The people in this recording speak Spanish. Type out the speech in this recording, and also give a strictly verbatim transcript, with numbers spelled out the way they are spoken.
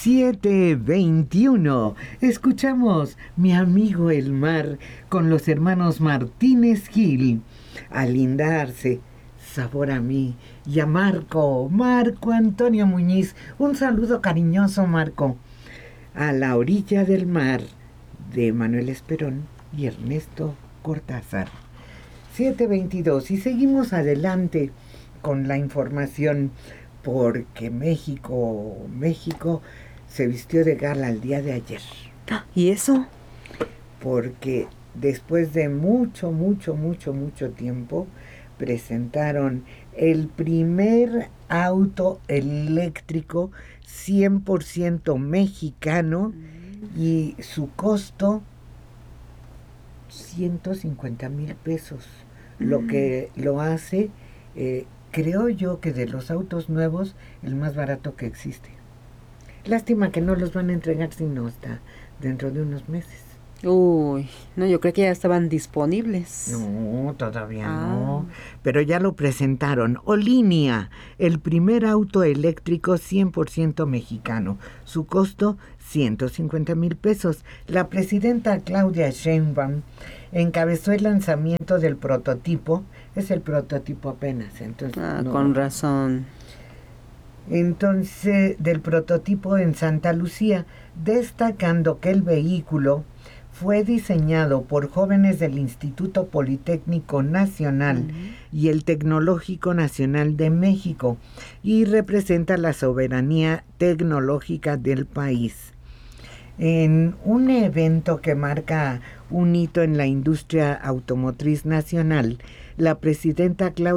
siete veintiuno. Escuchamos Mi amigo el mar con los hermanos Martínez Gil. A lindarse, sabor a mí. Y a Marco, Marco Antonio Muñiz. Un saludo cariñoso, Marco. A la orilla del mar, de Manuel Esperón y Ernesto Cortázar. siete veintidós. Y seguimos adelante con la información, porque México, México se vistió de gala el día de ayer. ¿Y eso? Porque después de mucho, mucho, mucho, mucho tiempo, presentaron el primer auto eléctrico cien por ciento mexicano y su costo ciento cincuenta mil pesos, lo que lo hace, eh, creo yo, que de los autos nuevos, el más barato que existe. Lástima que no los van a entregar sino hasta dentro de unos meses. Uy, no, yo creo que ya estaban disponibles. No, todavía ah. no, pero ya lo presentaron. Olinia, el primer auto eléctrico cien por ciento mexicano. Su costo, ciento cincuenta mil pesos. La presidenta Claudia Sheinbaum encabezó el lanzamiento del prototipo. Es el prototipo apenas, entonces. Ah, no. con razón. Entonces, del prototipo en Santa Lucía, destacando que el vehículo fue diseñado por jóvenes del Instituto Politécnico Nacional uh-huh. y el Tecnológico Nacional de México y representa la soberanía tecnológica del país. En un evento que marca un hito en la industria automotriz nacional, la presidenta Claudia